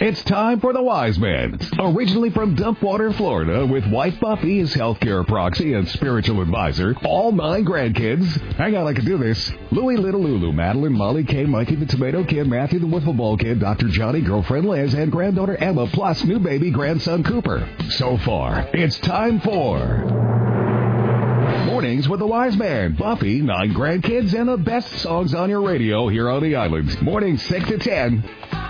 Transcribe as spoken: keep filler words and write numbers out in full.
It's time for the Wise Man. Originally from Dumpwater, Florida, with wife Buffy as healthcare proxy and spiritual advisor, all nine grandkids. Hang on, I can do this. Louie, Little Lulu, Madeline, Molly, Kay, Mikey, the Tomato Kid, Matthew, the Wiffle Ball Kid, Doctor Johnny, girlfriend Liz, and granddaughter Emma, plus new baby grandson Cooper. So far, it's time for Mornings with the Wise Man, Buffy, nine grandkids, and the best songs on your radio here on the island. Mornings six to ten.